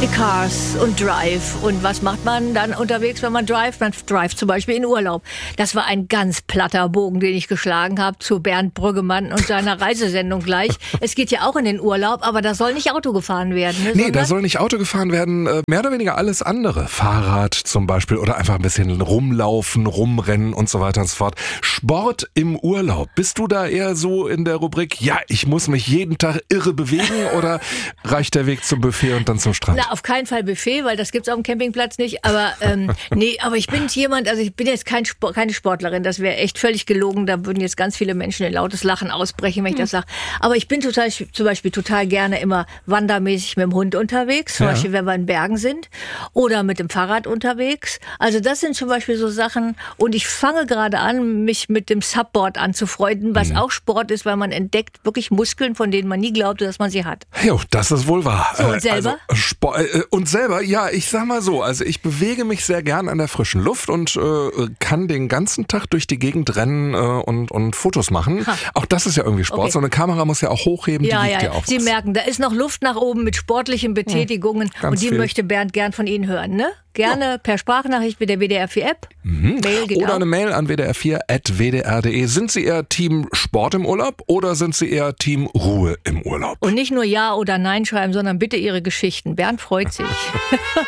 die Cars und Drive. Und was macht man dann unterwegs, wenn man drive? Man drive zum Beispiel in Urlaub. Das war ein ganz platter Bogen, den ich geschlagen habe zu Bernd Brüggemann und seiner Reisesendung gleich. Es geht ja auch in den Urlaub, aber da soll nicht Auto gefahren werden. Ne, nee, da soll nicht Auto gefahren werden. Mehr oder weniger alles andere. Fahrrad zum Beispiel oder einfach ein bisschen rumlaufen, rumrennen und so weiter und so fort. Sport im Urlaub. Bist du da eher so in der Rubrik, ja, ich muss mich jeden Tag irre bewegen oder reicht der Weg zum Buffet und dann zum Strand? Na, auf keinen Fall Buffet, weil das gibt's auf dem Campingplatz nicht. Aber nee, aber ich bin jemand, also ich bin jetzt keine Sportlerin. Das wäre echt völlig gelogen. Da würden jetzt ganz viele Menschen in lautes Lachen ausbrechen, wenn ich das sage. Aber ich bin zum Beispiel total gerne immer wandermäßig mit dem Hund unterwegs. Zum Beispiel, wenn wir in Bergen sind. Oder mit dem Fahrrad unterwegs. Also das sind zum Beispiel so Sachen. Und ich fange gerade an, mich mit dem Subboard anzufreunden, was auch Sport ist, weil man entdeckt wirklich Muskeln, von denen man nie glaubte, dass man sie hat. Jo, das ist wohl wahr. So, und selber? Und selber, ja, ich sag mal so, also ich bewege mich sehr gern an der frischen Luft und kann den ganzen Tag durch die Gegend rennen und Fotos machen. Auch das ist ja irgendwie Sport. Okay. So eine Kamera muss ja auch hochheben, die wiegt ja auch Sie was. merken, da ist noch Luft nach oben mit sportlichen Betätigungen und die möchte Bernd gern von Ihnen hören, ne? Gerne per Sprachnachricht mit der WDR 4 App. Mail geht oder auch. eine Mail an wdr4@wdr.de. Sind Sie eher Team Sport im Urlaub oder sind Sie eher Team Ruhe im Urlaub? Und nicht nur Ja oder Nein schreiben, sondern bitte Ihre Geschichten. Bernd freut sich.